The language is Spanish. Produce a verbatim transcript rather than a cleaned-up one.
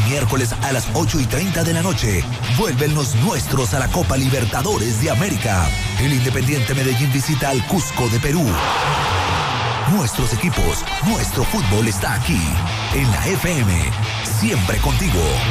miércoles a las ocho y treinta de la noche, vuelven los nuestros a la Copa Libertadores de América. El Independiente Medellín visita al Cusco de Perú. Nuestros equipos, nuestro fútbol está aquí, en la F M, siempre contigo.